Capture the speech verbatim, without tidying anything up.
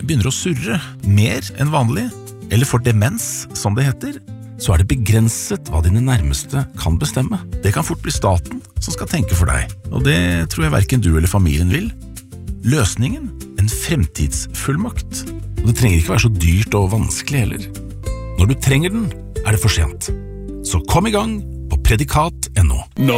begynner å surre mer enn vanlig, eller får demens, som det heter, så er det begrenset hva dine nærmeste kan bestemme. Det kan fort bli staten som skal tenke for deg, og det tror jeg hverken du eller familien vil. Løsningen? En fremtidsfullmakt. Og det trenger ikke være så dyrt og vanskelig heller. Når du trenger den, er det for sent. Så kom i gang på predikat punktum no.